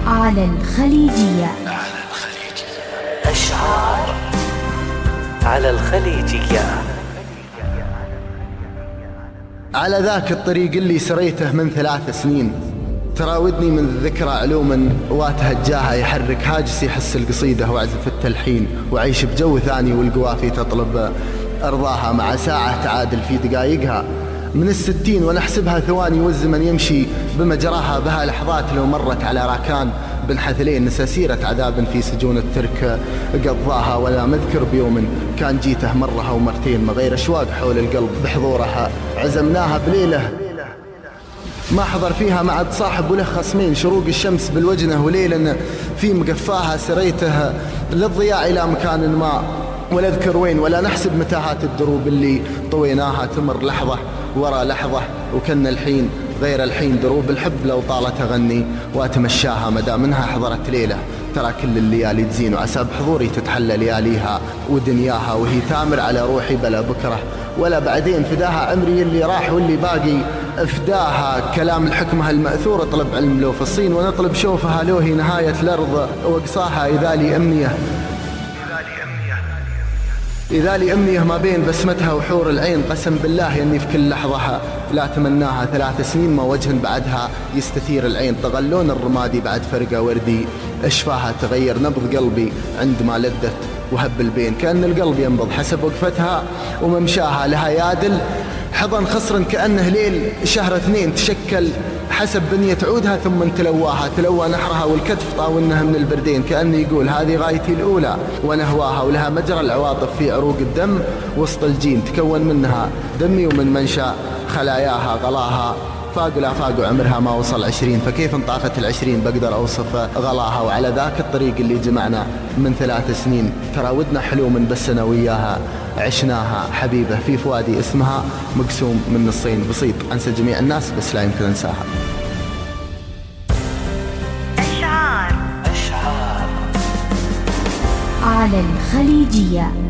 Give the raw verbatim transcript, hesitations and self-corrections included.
على الخليجية. على الخليجية أشعار على الخليجية. على ذاك الطريق اللي سريته من ثلاث سنين، تراودني من الذكرى علوما واتهجاها، يحرك هاجسي يحس القصيدة وعزف التلحين، وعيش بجو ثاني والقوافي تطلب أرضاها، مع ساعة تعادل في دقايقها من الستين ونحسبها ثواني، والزمن يمشي بمجراها، بها لحظات لو مرت على راكان بنحثلين نسى سيرة عذاب في سجون الترك قضاها، ولا مذكر بيوم كان جيته مرها ومرتين، ما غير أشواق حول القلب بحضورها، عزمناها بليلة ما حضر فيها معد صاحب وله خصمين، شروق الشمس بالوجنة وليلا في مقفاها، سريته للضياع إلى مكان ما ولا اذكر وين، ولا نحسب متاهات الدروب اللي طويناها، تمر لحظة ورا لحظة وكان الحين غير الحين، دروب الحب لو طالت أغني وأتمشاها، مدى منها حضرت ليلة ترى كل الليالي تزين، وعسى بحضوري تتحلى لياليها ودنياها، وهي تامر على روحي بلا بكرة ولا بعدين، فداها عمري اللي راح واللي باقي افداها، كلام الحكمة المأثور اطلب علم لو في الصين، ونطلب شوفها لو هي نهاية الأرض وقصاها، إذا لي أمنية إذا لي أمنية ما بين بسمتها وحور العين، قسم بالله أني في كل لحظة لا تمناها، ثلاث سنين ما وجه بعدها يستثير العين، طغلون الرمادي بعد فرقة وردي أشفاها، تغير نبض قلبي عندما لدت وهب البين، كأن القلب ينبض حسب وقفتها وممشاها، لها يادل حضن خصر كأنه ليل شهر اثنين، تشكل حسب بنية عودها ثم تلواها، تلوى نحرها والكتف طاولنها من البردين، كأنه يقول هذه غايتي الأولى ونهواها، ولها مجرى العواطف في عروق الدم وسط الجين، تكون منها دمي ومن منشأ خلاياها غلاها، فاق لا فاق وعمرها ما وصل عشرين، فكيف انطاقت العشرين بقدر أوصف غلاها، وعلى ذاك الطريق اللي جمعنا من ثلاث سنين، تراودنا حلو من بس أنا وياها عشناها، حبيبة في فؤادي اسمها مقسوم من نصين، بسيط أنسى جميع الناس بس لا يمكن أنساها. أشعار أشعار على الخليجية.